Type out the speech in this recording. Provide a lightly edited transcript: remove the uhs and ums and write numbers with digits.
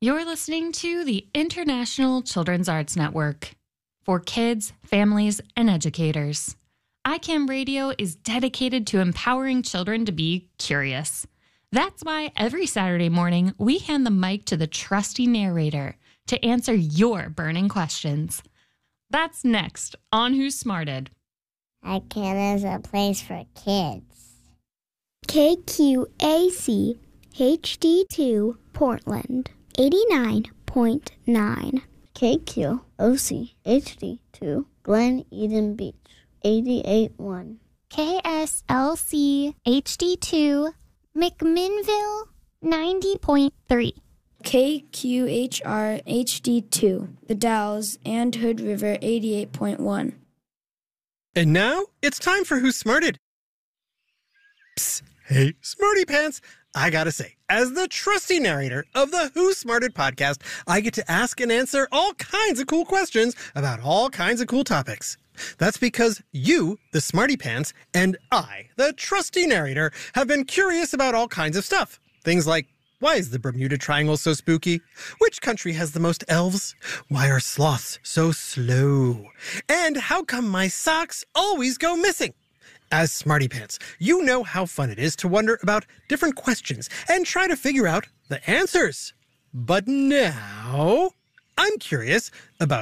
You're listening to the International Children's Arts Network for kids, families, and educators. ICAM Radio is dedicated to empowering children to be curious. That's why every Saturday morning, we hand the mic to the trusty narrator to answer your burning questions. That's next on Who's Smarted. ICAM is a place for kids. KQAC HD2 Portland 89.9. KQOC HD2 Glen Eden Beach 88.1. KSLC HD2 McMinnville 90.3. KQHR HD2 The Dalles and Hood River 88.1. And now, it's time for Who's Smarted. Psst, hey, Smarty Pants. I gotta say, as the trusty narrator of the Who's Smarted podcast, I get to ask and answer all kinds of cool questions about all kinds of cool topics. That's because you, the Smarty Pants, and I, the trusty narrator, have been curious about all kinds of stuff. Things like, why is the Bermuda Triangle so spooky? Which country has the most elves? Why are sloths so slow? And how come my socks always go missing? As Smarty Pants, you know how fun it is to wonder about different questions and try to figure out the answers. But now, I'm curious about